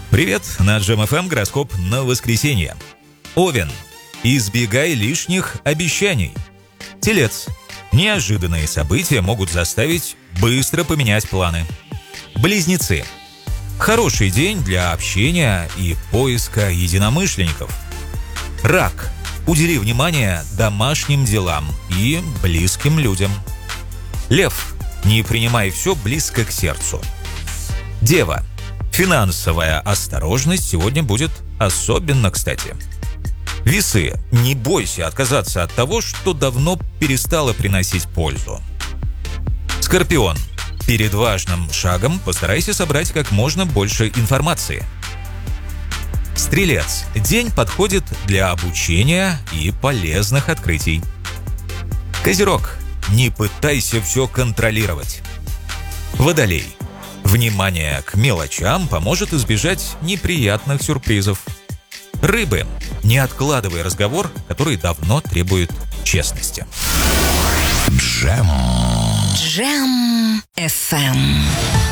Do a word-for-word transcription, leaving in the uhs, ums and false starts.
Привет, на Джем эф эм гороскоп на воскресенье. Овен. Избегай лишних обещаний. Телец. Неожиданные события могут заставить быстро поменять планы. Близнецы. Хороший день для общения и поиска единомышленников. Рак. Удели внимание домашним делам и близким людям. Лев. Не принимай все близко к сердцу. Дева. Финансовая осторожность сегодня будет особенно кстати. Весы. Не бойся отказаться от того, что давно перестало приносить пользу. Скорпион. Перед важным шагом постарайся собрать как можно больше информации. Стрелец. День подходит для обучения и полезных открытий. Козерог. Не пытайся все контролировать. Водолей. Внимание к мелочам поможет избежать неприятных сюрпризов. Рыбы. Не откладывай разговор, который давно требует честности. Джем. Джем эф эм.